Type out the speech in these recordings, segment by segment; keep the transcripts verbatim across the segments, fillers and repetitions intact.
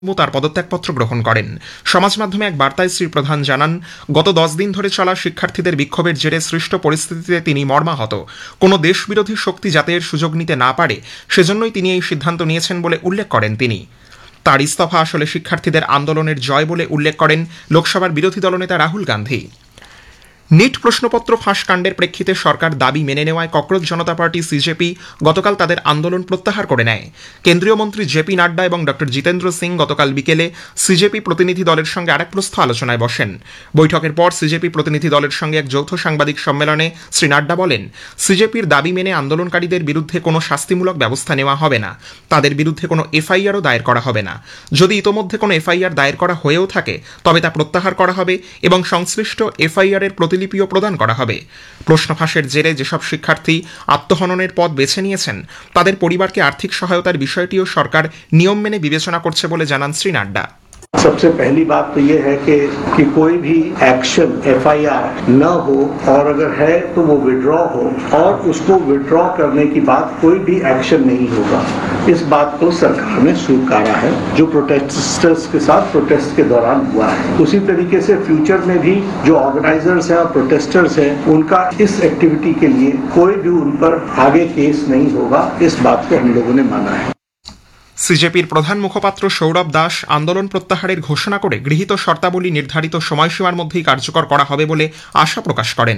তার পদত্যাগপত্র গ্রহণ করেন। সমাজ মাধ্যমে এক বার্তায় শ্রী প্রধান জানান, গত দশ দিন ধরে চলা শিক্ষার্থীদের বিক্ষোভের জেরে সৃষ্ট পরিস্থিতিতে তিনি মর্মাহত। কোনো দেশবিরোধী শক্তি যাতে এর সুযোগ নিতে না পারে সেজন্যই তিনি এই সিদ্ধান্ত নিয়েছেন বলে উল্লেখ করেন তিনি। তার ইস্তফা আসলে শিক্ষার্থীদের আন্দোলনের জয় বলে উল্লেখ করেন লোকসভার বিরোধী দলনেতা রাহুল গান্ধী। নিট প্রশ্নপত্র ফাঁস কাণ্ডের প্রেক্ষিতে সরকার দাবি মেনে নেওয়ায় ককরোচ জনতা পার্টি সিজেপি গতকাল তাদের আন্দোলন প্রত্যাহার করে নেয়। কেন্দ্রীয় মন্ত্রী জেপি নাড্ডা এবং ডক্টর জিতেন্দ্র সিং গতকাল বিকেলে সিজেপি প্রতিনিধি দলের সঙ্গে আরেক প্রস্থ আলোচনায় বসেন। বৈঠকের পর সিজেপি প্রতিনিধি দলের সঙ্গে এক যৌথ সাংবাদিক সম্মেলনে শ্রী নাড্ডা বলেন, সিজেপির দাবি মেনে আন্দোলনকারীদের বিরুদ্ধে কোনো শাস্তিমূলক ব্যবস্থা নেওয়া হবে না, তাদের বিরুদ্ধে কোনো এফআইআরও দায়ের করা হবে না। যদি ইতোমধ্যে কোনো এফআইআর দায়ের করা হয়েও থাকে তবে তা প্রত্যাহার করা হবে এবং সংশ্লিষ্ট এফআইআর এর প্রতিলিপিও প্রদান করা হবে। প্রশ্ন ফাঁসের জেরে যেসব শিক্ষার্থী আত্মহননের পথ বেছে নিয়েছেন তাদের পরিবারকে আর্থিক সহায়তার বিষয়টিও সরকার নিয়ম মেনে বিবেচনা করছে বলে জানান শ্রী নাড্ডা। सबसे पहली बात तो ये है कि कि कोई भी एक्शन एफआईआर न हो और अगर है तो वो विड्रॉ हो और उसको विड्रॉ करने की बात कोई भी एक्शन नहीं होगा। इस बात को सरकार ने स्वीकारा है जो प्रोटेस्टर्स के साथ प्रोटेस्ट के दौरान हुआ है। उसी तरीके से फ्यूचर में भी जो ऑर्गेनाइजर्स हैं और प्रोटेस्टर्स हैं उनका इस एक्टिविटी के लिए कोई भी उन पर आगे केस नहीं होगा। इस बात को हम लोगों ने माना है। সিজেপির প্রধান মুখপাত্র সৌরভ দাস আন্দোলন প্রত্যাহারের ঘোষণা করে গৃহীত শর্তাবলী নির্ধারিত সময়সীমার মধ্যেই কার্যকর করা হবে বলে আশা প্রকাশ করেন।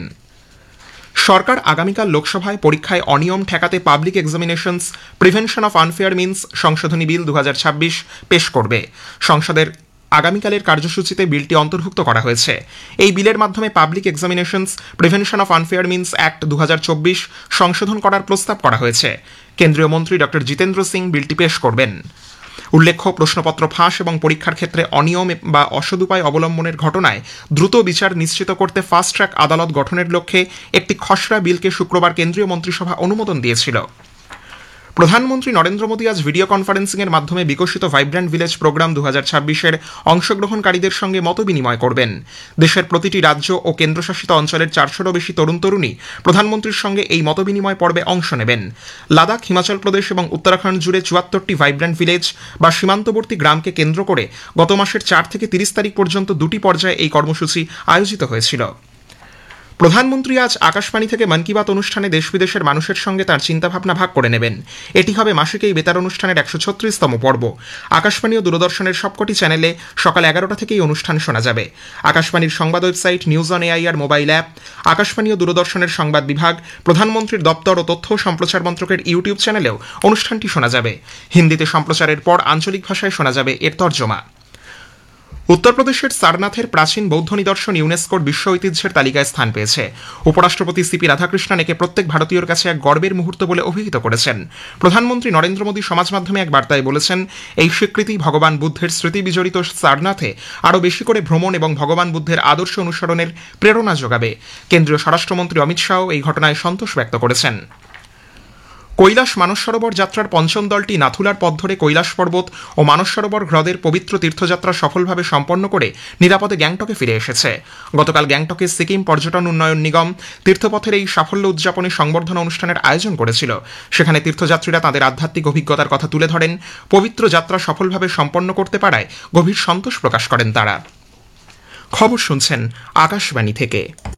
সরকার আগামীকাল লোকসভায় পরীক্ষায় অনিয়ম ঠেকাতে public examinations prevention of unfair means সংশোধনী বিল দু হাজার ছাব্বিশ পেশ করবে। সংসদের আগামীকালের কার্যসূচিতে বিলটি অন্তর্ভুক্ত করা হয়েছে। এই বিলের মাধ্যমে public examinations prevention of unfair means act দু হাজার চব্বিশ সংশোধন করার প্রস্তাব করা হয়েছে। কেন্দ্রীয় মন্ত্রী ডক্টর জিতেন্দ্র সিং বিলটি পেশ করবেন। উল্লেখ্য, প্রশ্নপত্র ফাঁস এবং পরীক্ষার ক্ষেত্রে অনিয়ম বা অসদুপায় অবলম্বনের ঘটনায় দ্রুত বিচার নিশ্চিত করতে ফাস্ট ট্র্যাক আদালত গঠনের লক্ষ্যে একটি খসড়া বিলকে শুক্রবার কেন্দ্রীয় মন্ত্রিসভা অনুমোদন দিয়েছিল। প্রধানমন্ত্রী নরেন্দ্র মোদী আজ ভিডিও কনফারেন্সিংয়ের মাধ্যমে বিকশিত ভাইব্র্যান্ট ভিলেজ প্রোগ্রাম দু হাজার ছাব্বিশের অংশগ্রহণকারীদের সঙ্গে মতবিনিময় করবেন। দেশের প্রতিটি রাজ্য ও কেন্দ্রশাসিত অঞ্চলের চারশোরও বেশি তরুণ তরুণী প্রধানমন্ত্রীর সঙ্গে এই মতবিনিময় পর্বে অংশ নেবেন। লাদাখ, হিমাচল প্রদেশ এবং উত্তরাখণ্ড জুড়ে চুয়াত্তরটি ভাইব্র্যান্ট ভিলেজ বা সীমান্তবর্তী গ্রামকে কেন্দ্র করে গত মাসের চার থেকে তিরিশ তারিখ পর্যন্ত দুটি পর্যায়ে এই কর্মসূচি আয়োজিত হয়েছিল। প্রধানমন্ত্রী আজ আকাশবাণী থেকে মন কি বাত অনুষ্ঠানে দেশ বিদেশের মানুষের সঙ্গে তাঁর চিন্তাভাবনা ভাগ করে নেবেন। এটি হবে মাসিক এই বেতার অনুষ্ঠানের একশো ছত্রিশতম পর্ব। আকাশবাণী ও দূরদর্শনের সবকটি চ্যানেলে সকাল এগারোটা থেকে এই অনুষ্ঠান শোনা যাবে। আকাশবাণীর সংবাদ website news on AIR mobile app, Akashvani ও দূরদর্শনের সংবাদ বিভাগ, প্রধানমন্ত্রীর দপ্তর ও তথ্য ও সম্প্রচার মন্ত্রকের ইউটিউব চ্যানেলেও অনুষ্ঠানটি শোনা যাবে। হিন্দিতে সম্প্রচারের পর আঞ্চলিক ভাষায় শোনা যাবে এর তর্জমা। উত্তরপ্রদেশের সারনাথের প্রাচীন বৌদ্ধ নিদর্শন ইউনেস্কোর বিশ্ব ঐতিহ্যের তালিকায় স্থান পেয়েছে। উপরাষ্ট্রপতি সিপি রাধাকৃষ্ণন একে প্রত্যেক ভারতীয়র কাছে এক গর্বের মুহূর্ত বলে অভিহিত করেছেন। প্রধানমন্ত্রী নরেন্দ্র মোদী সমাজ মাধ্যমে এক বার্তায় বলেছেন, এই স্বীকৃতি ভগবান বুদ্ধের স্মৃতি বিজড়িত সারনাথে আরও বেশি করে ভ্রমণ এবং ভগবান বুদ্ধের আদর্শ অনুসরণের প্রেরণা যোগাবে। কেন্দ্রীয় স্বরাষ্ট্রমন্ত্রী অমিত শাহ এই ঘটনায় সন্তোষ ব্যক্ত করেছেন। কৈলাস মানস সরোবর যাত্রার পঞ্চম দলটি নাথুলার পথ ধরে কৈলাস পর্বত ও মানস সরোবর হ্রদের পবিত্র তীর্থযাত্রা সফলভাবে সম্পন্ন করে নিরাপদে গ্যাংটকে ফিরে এসেছে। গতকাল গ্যাংটকে সিকিম পর্যটন উন্নয়ন নিগম তীর্থপথের এই সাফল্য উদযাপনে সংবর্ধনা অনুষ্ঠানের আয়োজন করেছিল। সেখানে তীর্থযাত্রীরা তাঁদের আধ্যাত্মিক অভিজ্ঞতার কথা তুলে ধরেন। পবিত্র যাত্রা সফলভাবে সম্পন্ন করতে পারায় গভীর সন্তোষ প্রকাশ করেন তারা। খবর শুনছেন আকাশবাণী থেকে।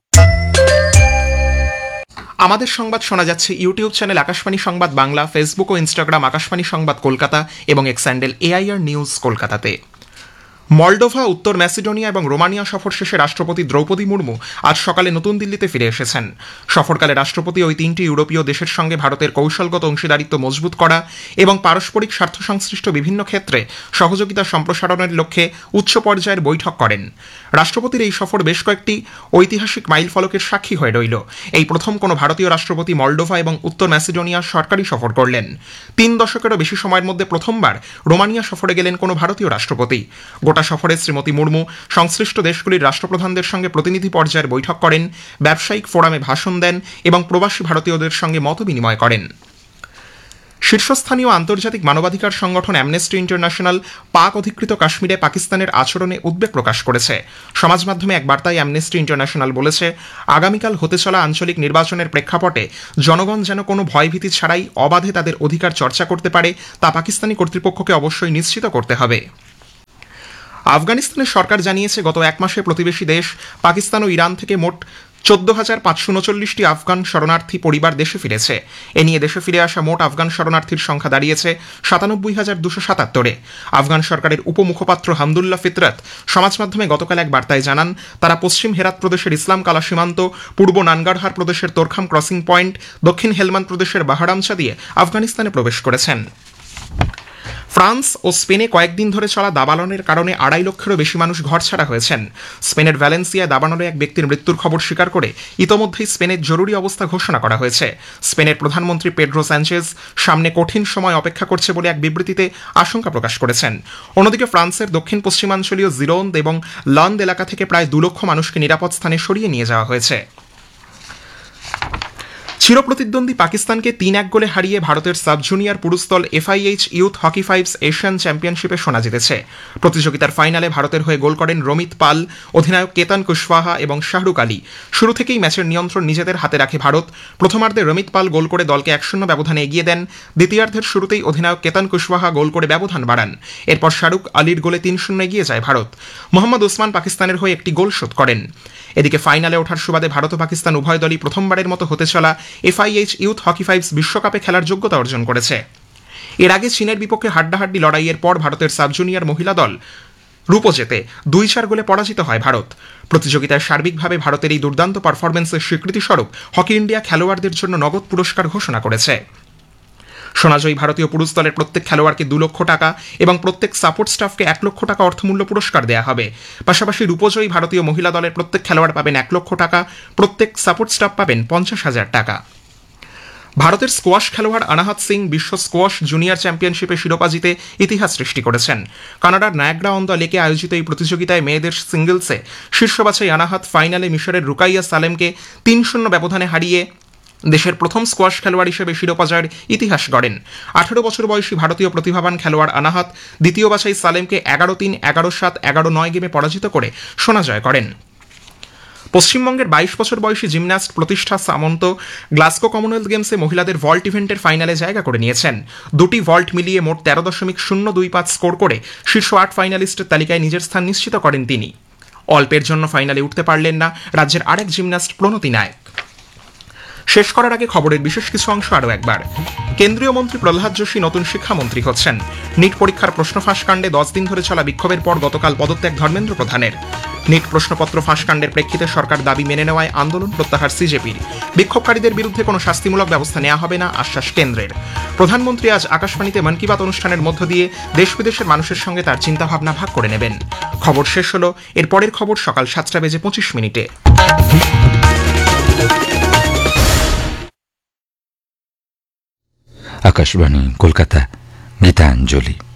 আমাদের সংবাদ শোনা যাচ্ছে ইউটিউব চ্যানেল আকাশবাণী সংবাদ বাংলা, ফেসবুক ও ইনস্টাগ্রাম আকাশবাণী সংবাদ কলকাতা এবং এক্স হ্যান্ডেল এআইআর নিউজ কলকাতাতে। মলডোভা, উত্তর ম্যাসিডোনিয়া এবং রোমানিয়া সফর শেষে রাষ্ট্রপতি দ্রৌপদী মুর্মু আজ সকালে নতুন দিল্লিতে ফিরে এসেছেন। সফরকালে রাষ্ট্রপতি ওই তিনটি ইউরোপীয় দেশের সঙ্গে ভারতের কৌশলগত অংশীদারিত্ব মজবুত করা এবং পারস্পরিক স্বার্থ সংশ্লিষ্ট বিভিন্ন ক্ষেত্রে সহযোগিতা সম্প্রসারণের লক্ষ্যে উচ্চ পর্যায়ের বৈঠক করেন। রাষ্ট্রপতির এই সফর বেশ কয়েকটি ঐতিহাসিক মাইল ফলকের সাক্ষী হয়ে রইল। এই প্রথম কোনো ভারতীয় রাষ্ট্রপতি মলডোভা এবং উত্তর ম্যাসিডোনিয়ার সরকারি সফর করলেন। তিন দশকেরও বেশি সময়ের মধ্যে প্রথমবার রোমানিয়া সফরে গেলেন কোনো ভারতীয় রাষ্ট্রপতি। গোটা সফরে শ্রীমতী মুর্মু সংশ্লিষ্ট দেশগুলির রাষ্ট্রপ্রধানদের সঙ্গে প্রতিনিধি পর্যায়ের বৈঠক করেন, ব্যবসায়িক ফোরামে ভাষণ দেন এবং প্রবাসী ভারতীয়দের সঙ্গে মত বিনিময় করেন। শীর্ষস্থানীয় আন্তর্জাতিক মানবাধিকার সংগঠন অ্যামনেস্টি ইন্টারন্যাশনাল পাক অধিকৃত কাশ্মীরে পাকিস্তানের আচরণে উদ্বেগ প্রকাশ করেছে। সমাজ মাধ্যমে এক বার্তায় অ্যামনেস্টি ইন্টারন্যাশনাল বলেছে, আগামীকাল হতে চলা আঞ্চলিক নির্বাচনের প্রেক্ষাপটে জনগণ যেন কোনো ভয়ভীতি ছাড়াই অবাধে তাদের অধিকার চর্চা করতে পারে তা পাকিস্তানি কর্তৃপক্ষকে অবশ্যই নিশ্চিত করতে হবে। আফগানিস্তানের সরকার জানিয়েছে গত এক মাসে প্রতিবেশী দেশ পাকিস্তান ও ইরান থেকে মোট চোদ্দ হাজার পাঁচশো উনচল্লিশটি আফগান শরণার্থী পরিবার দেশে ফিরেছে। এ নিয়ে দেশে ফিরে আসা মোট আফগান শরণার্থীর সংখ্যা দাঁড়িয়েছে সাতানব্বই হাজার দুশো সাতাত্তরে। আফগান সরকারের উপমুখপাত্র হামদুল্লাহ ফিতরত সমাজ মাধ্যমে গতকাল এক বার্তায় জানান, তারা পশ্চিম হেরাত প্রদেশের ইসলাম কালা সীমান্ত, পূর্ব নানগারহার প্রদেশের তোরখাম ক্রসিং পয়েন্ট, দক্ষিণ হেলমান্দ প্রদেশের বাহারামচা দিয়ে আফগানিস্তানে প্রবেশ করেছেন। ফ্রান্স ও স্পেনে কয়েকদিন ধরে চলা দাবানলের কারণে আড়াই লক্ষেরও বেশি মানুষ ঘরছাড়া হয়েছেন। স্পেনের ভ্যালেন্সিয়ায় দাবানলে এক ব্যক্তির মৃত্যুর খবর স্বীকার করে ইতোমধ্যেই স্পেনের জরুরি অবস্থা ঘোষণা করা হয়েছে। স্পেনের প্রধানমন্ত্রী পেড্রো স্যাঞ্চেজ সামনে কঠিন সময় অপেক্ষা করছে বলে এক বিবৃতিতে আশঙ্কা প্রকাশ করেছেন। অন্যদিকে ফ্রান্সের দক্ষিণ পশ্চিমাঞ্চলীয় জিরোন্দ এবং লন্দ এলাকা থেকে প্রায় দু লক্ষ মানুষকে নিরাপদ স্থানে সরিয়ে নিয়ে যাওয়া হয়েছে। চিরপ্রতিদ্বন্দ্বী পাকিস্তানকে তিন এক গোলে হারিয়ে ভারতের সাব জুনিয়র পুরুষ দল FIH youth hockey fives Asian চ্যাম্পিয়নশিপে সোনা জিতেছে। প্রতিযোগিতার ফাইনালে ভারতের হয়ে গোল করেন রমিত পাল, অধিনায়ক কেতন কুশওয়াহা এবং শাহরুখ আলী। শুরু থেকেই ম্যাচের নিয়ন্ত্রণ নিজেদের হাতে রাখে ভারত। প্রথমার্ধে রমিত পাল গোল করে দলকে এক শূন্য ব্যবধানে এগিয়ে দেন। দ্বিতীয়ার্ধের শুরুতেই অধিনায়ক কেতন কুশওয়াহা গোল করে ব্যবধান বাড়ান। এরপর শাহরুখ আলীর গোলে তিন শূন্য এগিয়ে যায় ভারত। মোহাম্মদ ওসমান পাকিস্তানের হয়ে একটি গোল শোধ করেন। এদিকে ফাইনালে ওঠার সুবাদে ভারত ও পাকিস্তান উভয় দলই প্রথমবারের মতো হতে চলা এফআইএইচ ইউথ হকি ফাইভস বিশ্বকাপে খেলার যোগ্যতা অর্জন করেছে। এর আগে চীনের বিপক্ষে হাড্ডাহাড্ডি লড়াইয়ের পর ভারতের সাব জুনিয়র মহিলা দল রূপো জেতে দুই চার গোলে পরাজিত হয় ভারত। প্রতিযোগিতায় সার্বিকভাবে ভারতের এই দুর্দান্ত পারফরমেন্সের স্বীকৃতিস্বরূপ হকি ইন্ডিয়া খেলোয়াড়দের জন্য নগদ পুরস্কার ঘোষণা করেছে। সোনাজয়ী ভারতীয় পুরুষ দলের প্রত্যেক খেলোয়াড়কে দু লক্ষ টাকা এবং প্রত্যেক সাপোর্ট স্টাফকে এক লক্ষ টাকা অর্থমূল্য পুরস্কার দেওয়া হবে। পাশাপাশি রূপজয়ী ভারতীয় মহিলা দলের প্রত্যেক খেলোয়াড় পাবেন এক লক্ষ টাকা, প্রত্যেক সাপোর্ট স্টাফ পাবেন পঞ্চাশ হাজার টাকা। ভারতের স্কোয়াশ খেলোয়াড় অনাহত সিং বিশ্ব স্কোয়াশ জুনিয়র চ্যাম্পিয়নশিপে শিরোপা জিতে ইতিহাস সৃষ্টি করেছেন। কানাডার নায়াগ্রা অন দ্য লেকে আয়োজিত এই প্রতিযোগিতায় মেয়েদের সিঙ্গলসে শীর্ষ বাছাই অনাহত ফাইনালে মিশরের রুকাইয়া সালেমকে তিন শূন্য ব্যবধানে হারিয়ে দেশের প্রথম স্কোয়াশ খেলোয়াড় হিসেবে শিরোপা জয়ের ইতিহাস গড়েন। আঠারো বছর বয়সী ভারতীয় প্রতিভাবান খেলোয়াড় অনাহত দ্বিতীয় বাছাই সালেমকে এগারো তিন, এগারো সাত, এগারো নয় গেমে পরাজিত করে সোনা জয় করেন। পশ্চিমবঙ্গের বাইশ বছর বয়সী জিমন্যাস্ট প্রতিষ্ঠা সামন্ত গ্লাসগো কমনওয়েলথ গেমসে মহিলাদের ভল্ট ইভেন্টের ফাইনালে জায়গা করে নিয়েছেন। দুটি ভল্ট মিলিয়ে মোট তেরো দশমিক শূন্য দুই পাঁচ স্কোর করে শীর্ষ আট ফাইনালিস্টের তালিকায় নিজের স্থান নিশ্চিত করেন তিনি। অল্পের জন্য ফাইনালে উঠতে পারলেন না রাজ্যের আরেক জিমন্যাস্ট প্রণতি নায়ক। শেষ করার আগে খবরের বিশেষ কিছু অংশ আরও একবার। কেন্দ্রীয় মন্ত্রী প্রহ্লাদ যোশী নতুন শিক্ষামন্ত্রী হচ্ছেন। নিট পরীক্ষার প্রশ্ন ফাঁসকাণ্ডে দশ দিন ধরে চলা বিক্ষোভের পর গতকাল পদত্যাগ ধর্মেন্দ্র প্রধানের। নিট প্রশ্নপত্র ফাঁসকাণ্ডের প্রেক্ষিতে সরকার দাবি মেনে নেওয়ায় আন্দোলন প্রত্যাহার সিজেপির। বিক্ষোভকারীদের বিরুদ্ধে কোনো শাস্তিমূলক ব্যবস্থা নেওয়া হবে না, আশ্বাস কেন্দ্রের। প্রধানমন্ত্রী আজ আকাশবাণীতে মন কি বাত অনুষ্ঠানের মধ্য দিয়ে দেশ বিদেশের মানুষের সঙ্গে তার চিন্তাভাবনা ভাগ করে নেবেন। খবর শেষ হলো। এর পরের খবর সকাল সাতটা বেজে পঁচিশ মিনিটে। আকাশবাণী কলকাতা, গীতাঞ্জলি।